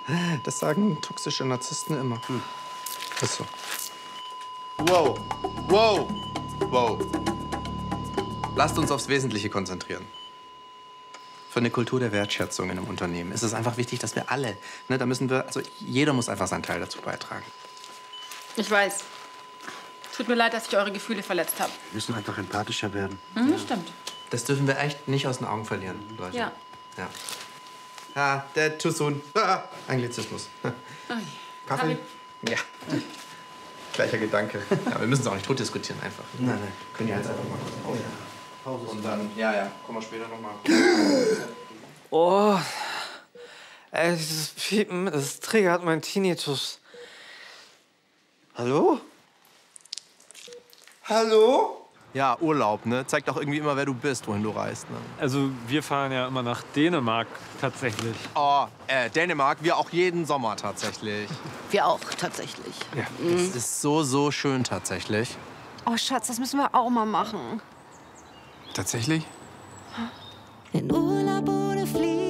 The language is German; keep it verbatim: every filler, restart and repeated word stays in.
Das sagen toxische Narzissten immer. Hm. Ist so. Wow, wow, wow. Lasst uns aufs Wesentliche konzentrieren. Für eine Kultur der Wertschätzung in einem Unternehmen ist es einfach wichtig, dass wir alle, ne, da müssen wir, also jeder muss einfach seinen Teil dazu beitragen. Ich weiß. Tut mir leid, dass ich eure Gefühle verletzt habe. Wir müssen einfach empathischer werden. Mhm, ja. Stimmt. Das dürfen wir echt nicht aus den Augen verlieren, Leute. Ja. Ja. Ah, der too soon. Ah, Anglizismus. Kaffee? Ja. Gleicher Gedanke. Ja, wir müssen es auch nicht tot diskutieren, einfach. Nein, nein. Können ja jetzt einfach mal kurz Pause. Pause. Und dann, ja, ja, kommen wir später noch mal. Oh, ey, dieses Piepen, das triggert meinen Tinnitus. Hallo? Hallo? Ja, Urlaub, ne? Zeigt auch irgendwie immer, wer du bist, wohin du reist, ne? Also, wir fahren ja immer nach Dänemark, tatsächlich. Oh, äh, Dänemark, wir auch jeden Sommer tatsächlich. Wir auch, tatsächlich. Ja, mhm. Es ist so, so schön tatsächlich. Oh, Schatz, das müssen wir auch mal machen. Tatsächlich? In Urlaub oder Fliegen.